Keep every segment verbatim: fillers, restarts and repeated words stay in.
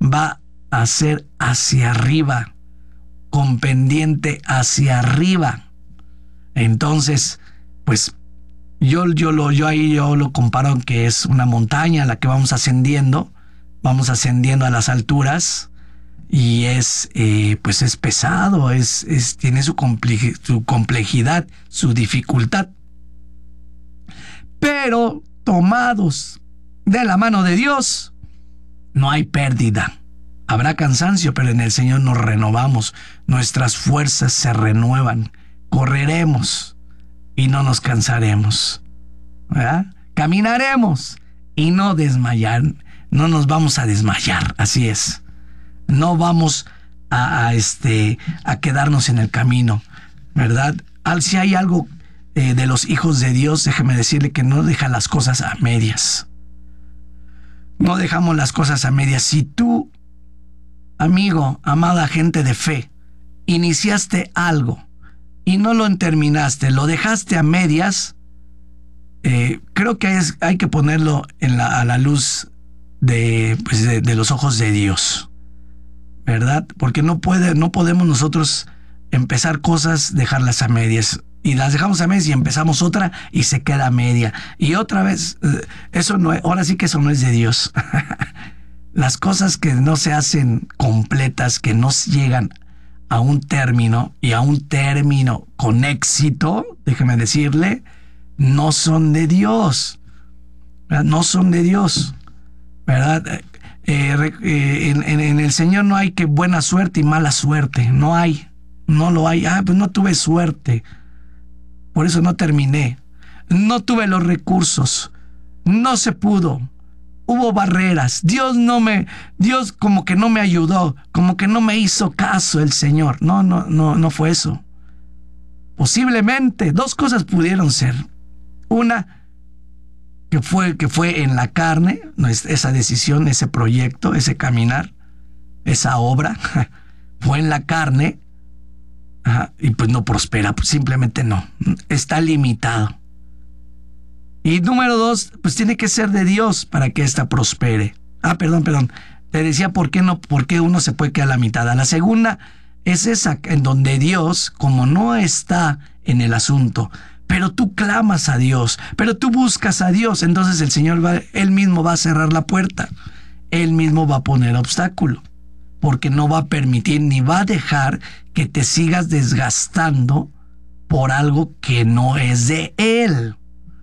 va a ser hacia arriba, con pendiente hacia arriba. Entonces, pues yo, yo, lo, yo ahí yo lo comparo en que es una montaña a la que vamos ascendiendo, vamos ascendiendo a las alturas, y es eh, pues es pesado, es, es, tiene su, comple- su complejidad, su dificultad. Pero tomados de la mano de Dios, no hay pérdida. Habrá cansancio, pero en el Señor nos renovamos, nuestras fuerzas se renuevan, correremos y no nos cansaremos, ¿verdad? Caminaremos y no desmayar, no nos vamos a desmayar, así es. No vamos a, a, este, a quedarnos en el camino, ¿verdad? Al, si hay algo eh, de los hijos de Dios, déjeme decirle que no deja las cosas a medias. No dejamos las cosas a medias. Si tú, amigo, amada gente de fe, iniciaste algo y no lo terminaste, lo dejaste a medias, eh, creo que es, hay que ponerlo en la, a la luz de, pues de, de los ojos de Dios, ¿verdad? Porque no puede, no podemos nosotros empezar cosas, dejarlas a medias. Y las dejamos a medias y empezamos otra y se queda a media. Y otra vez, eso no es, ahora sí que eso no es de Dios. Las cosas que no se hacen completas, que no llegan a un término, y a un término con éxito, déjeme decirle, no son de Dios, ¿verdad? No son de Dios, ¿verdad? Eh, eh, en, en, en el Señor no hay que buena suerte y mala suerte, no hay, no lo hay. Ah, pues no tuve suerte, por eso no terminé, no tuve los recursos, no se pudo, hubo barreras, Dios no me, Dios como que no me ayudó, como que no me hizo caso el Señor. No, no, no, no fue eso. Posiblemente dos cosas pudieron ser. Una, que fue, que fue en la carne, esa decisión, ese proyecto, ese caminar, esa obra, fue en la carne. Ajá, y pues no prospera, pues simplemente no, está limitado. Y número dos, pues tiene que ser de Dios para que ésta prospere. Ah, perdón, perdón, te decía por qué no, por qué uno se puede quedar a la mitad. La segunda es esa en donde Dios, como no está en el asunto, pero tú clamas a Dios, pero tú buscas a Dios, entonces el Señor va, él mismo va a cerrar la puerta, él mismo va a poner obstáculo, porque no va a permitir ni va a dejar que te sigas desgastando por algo que no es de Él.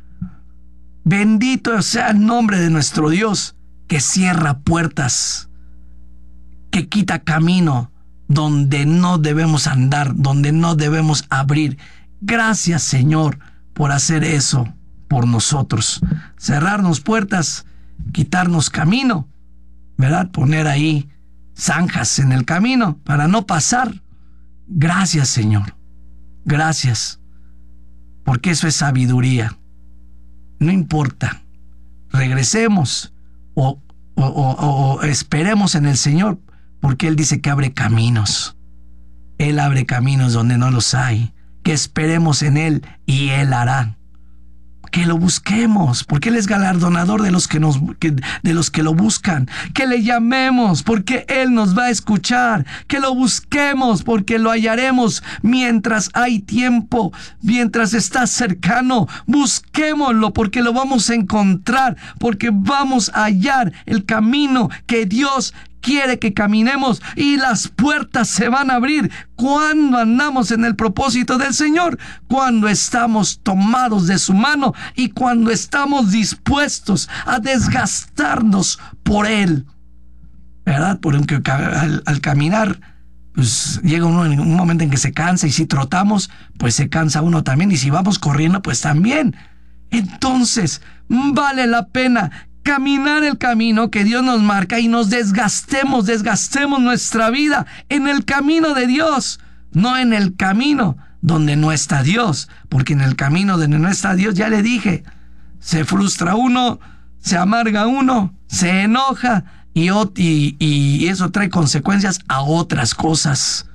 Bendito sea el nombre de nuestro Dios, que cierra puertas, que quita camino donde no debemos andar, donde no debemos abrir. Gracias, Señor, por hacer eso por nosotros. Cerrarnos puertas, quitarnos camino, ¿verdad? Poner ahí zanjas en el camino para no pasar. Gracias, Señor. Gracias. Porque eso es sabiduría. No importa. Regresemos o, o, o, o esperemos en el Señor, porque Él dice que abre caminos. Él abre caminos donde no los hay. Que esperemos en Él y Él hará. Que lo busquemos, porque Él es galardonador de los que nos, que, de los que lo buscan. Que le llamemos, porque Él nos va a escuchar. Que lo busquemos, porque lo hallaremos mientras hay tiempo, mientras está cercano. Busquémoslo, porque lo vamos a encontrar, porque vamos a hallar el camino que Dios quiere que caminemos, y las puertas se van a abrir cuando andamos en el propósito del Señor, cuando estamos tomados de su mano y cuando estamos dispuestos a desgastarnos por Él, ¿verdad? Porque al, al caminar, pues llega uno en un momento en que se cansa, y si trotamos, pues se cansa uno también, y si vamos corriendo, pues también. Entonces, vale la pena caminar el camino que Dios nos marca y nos desgastemos, desgastemos nuestra vida en el camino de Dios, no en el camino donde no está Dios, porque en el camino donde no está Dios, ya le dije, se frustra uno, se amarga uno, se enoja y, y, y eso trae consecuencias a otras cosas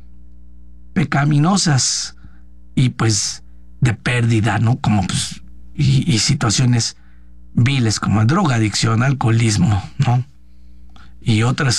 pecaminosas y pues de pérdida, ¿no? Como pues, y, y situaciones viles como drogadicción, alcoholismo, ¿no? Y otras